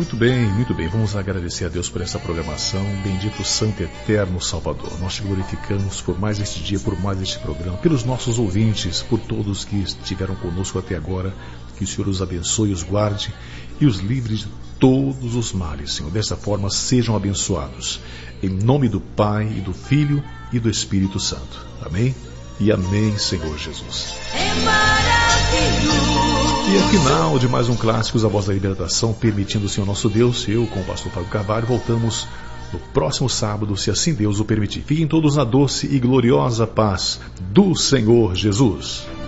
Muito bem. Vamos agradecer a Deus por essa programação. Bendito Santo Eterno Salvador. Nós te glorificamos por mais este dia, por mais este programa, pelos nossos ouvintes, por todos que estiveram conosco até agora. Que o Senhor os abençoe, os guarde e os livre de todos os males, Senhor. Dessa forma, sejam abençoados. Em nome do Pai, e do Filho e do Espírito Santo. Amém? E amém, Senhor Jesus. E afinal de mais um Clássicos, a Voz da Libertação, permitindo o Senhor nosso Deus, eu com o pastor Fábio Carvalho, voltamos no próximo sábado, se assim Deus o permitir. Fiquem todos na doce e gloriosa paz do Senhor Jesus.